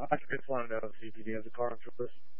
I just want to know if CPD has a car on short list.